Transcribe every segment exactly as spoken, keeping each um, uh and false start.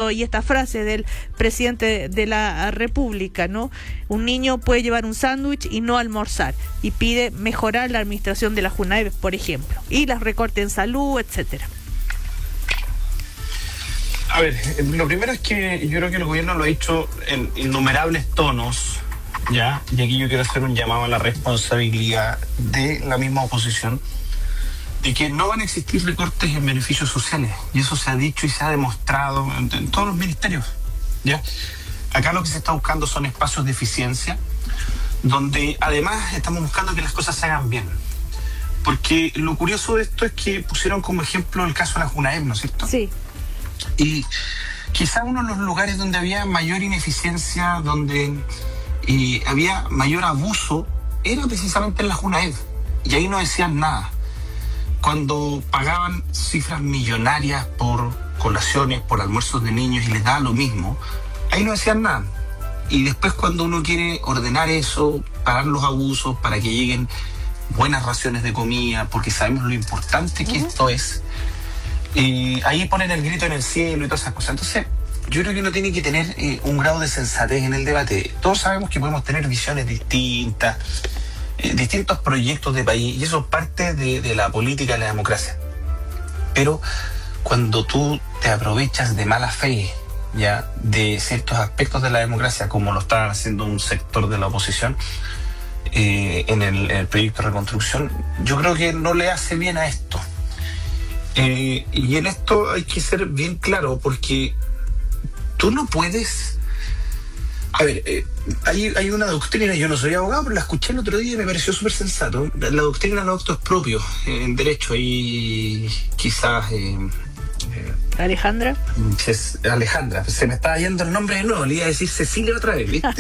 dicho y esta frase del presidente de la República, ¿no? Un niño puede llevar un sándwich y no almorzar, y pide mejorar la administración de la JUNAEV, por ejemplo, y las recortes en salud, etcétera. A ver, lo primero es que yo creo que el gobierno lo ha hecho en innumerables tonos, ¿ya? Y aquí yo quiero hacer un llamado a la responsabilidad de la misma oposición, de que no van a existir recortes en beneficios sociales, y eso se ha dicho y se ha demostrado en, en todos los ministerios, ¿ya? Acá lo que se está buscando son espacios de eficiencia, donde además estamos buscando que las cosas se hagan bien. Porque lo curioso de esto es que pusieron como ejemplo el caso de la JUNAEV, ¿no es cierto? Sí. Y quizá uno de los lugares donde había mayor ineficiencia, donde eh, había mayor abuso, era precisamente en la JUNAEV. Y ahí no decían nada. Cuando pagaban cifras millonarias por colaciones, por almuerzos de niños, y les daba lo mismo, ahí no decían nada. Y después, cuando uno quiere ordenar eso, parar los abusos para que lleguen buenas raciones de comida, porque sabemos lo importante que uh-huh. esto es, y ahí ponen el grito en el cielo y todas esas cosas. Entonces, yo creo que uno tiene que tener eh, un grado de sensatez en el debate. Todos sabemos que podemos tener visiones distintas, eh, distintos proyectos de país, y eso es parte de, de la política y la democracia. Pero cuando tú te aprovechas de mala fe, ya, de ciertos aspectos de la democracia, como lo está haciendo un sector de la oposición eh, en, el, en el proyecto de reconstrucción, yo creo que no le hace bien a esto. Eh, y en esto hay que ser bien claro, porque tú no puedes... A ver, eh, hay, hay una doctrina, yo no soy abogado, pero la escuché el otro día y me pareció súper sensato. La, la doctrina de los actos propios eh, en derecho, y quizás... Eh, eh, Alejandra. Se, Alejandra, se me estaba yendo el nombre de nuevo, le iba a decir Cecilia otra vez, ¿viste?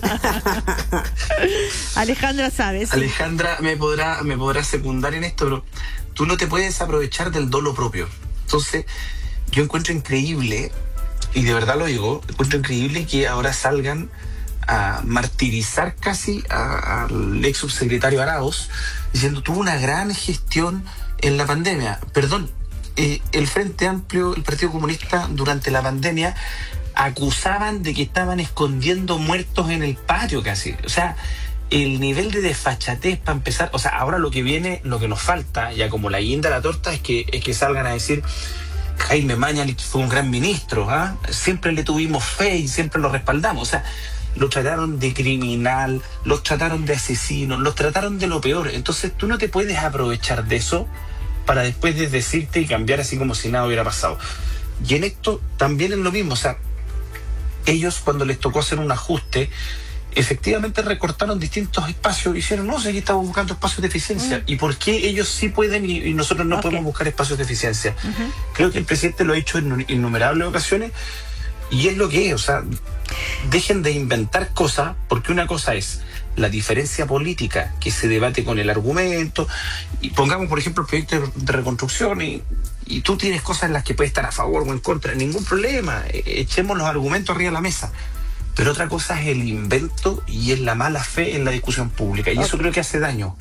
Alejandra sabe. Sí. Alejandra me podrá, me podrá secundar en esto, pero tú no te puedes aprovechar del dolo propio. Entonces, yo encuentro increíble, y de verdad lo digo, encuentro increíble que ahora salgan a martirizar casi a, al ex subsecretario Arauz, diciendo tuvo una gran gestión en la pandemia. Perdón, eh, el Frente Amplio, el Partido Comunista, durante la pandemia acusaban de que estaban escondiendo muertos en el patio casi. O sea, el nivel de desfachatez para empezar, o sea, ahora lo que viene, lo que nos falta, ya como la guinda a la torta, es que, es que salgan a decir Jaime Mañalich fue un gran ministro, ¿ah? Siempre le tuvimos fe y siempre lo respaldamos. O sea, lo trataron de criminal, los trataron de asesino, los trataron de lo peor. Entonces tú no te puedes aprovechar de eso para después de decirte y cambiar así como si nada hubiera pasado. Y en esto también es lo mismo, o sea, ellos cuando les tocó hacer un ajuste, efectivamente recortaron distintos espacios, hicieron, no sé, aquí estamos buscando espacios de eficiencia. Mm. ¿Y por qué ellos sí pueden y, y nosotros no okay. podemos buscar espacios de eficiencia? Uh-huh. Creo que el presidente lo ha hecho en innumerables ocasiones, y es lo que es, o sea, dejen de inventar cosas, porque una cosa es la diferencia política que se debate con el argumento, y pongamos por ejemplo el proyecto de reconstrucción, y, y tú tienes cosas en las que puedes estar a favor o en contra, ningún problema, echemos los argumentos arriba de la mesa. Pero otra cosa es el invento y es la mala fe en la discusión pública, y okay. eso creo que hace daño.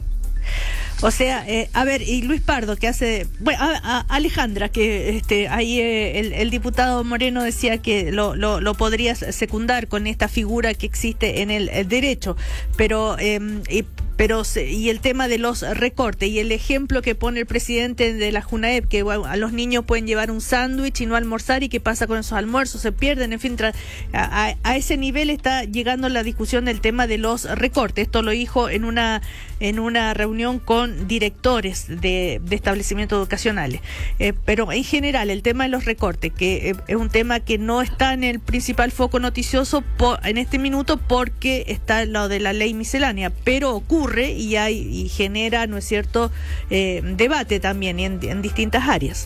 O sea, eh, a ver, y Luis Pardo, que hace... Bueno, a, a Alejandra, que este ahí eh, el, el diputado Moreno decía que lo, lo, lo podrías secundar con esta figura que existe en el, el derecho, pero... Eh, y, Pero y el tema de los recortes y el ejemplo que pone el presidente de la JUNAEV, que bueno, a los niños pueden llevar un sándwich y no almorzar, y qué pasa con esos almuerzos, se pierden, en fin, tra- a, a ese nivel está llegando la discusión del tema de los recortes. Esto lo dijo en una en una reunión con directores de, de establecimientos educacionales. Eh, pero en general el tema de los recortes, que eh, es un tema que no está en el principal foco noticioso por, en este minuto, porque está lo de la ley miscelánea, pero ocurre y hay y genera, ¿no es cierto?, eh, debate también en, en distintas áreas.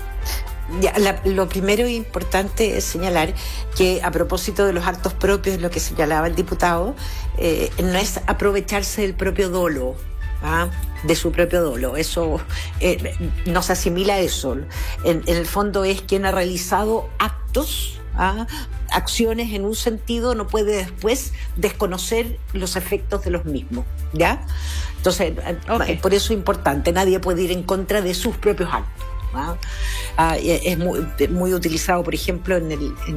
Ya, la, lo primero importante es señalar que, a propósito de los actos propios, lo que señalaba el diputado, eh, no es aprovecharse del propio dolo, ¿ah? de su propio dolo. Eso eh, no se asimila a eso. En, en el fondo es quien ha realizado actos, ¿ah? acciones en un sentido, no puede después desconocer los efectos de los mismos, ¿ya? Entonces, okay. por eso es importante, nadie puede ir en contra de sus propios actos. ¿Ah? Ah, es muy, muy utilizado, por ejemplo, en el, en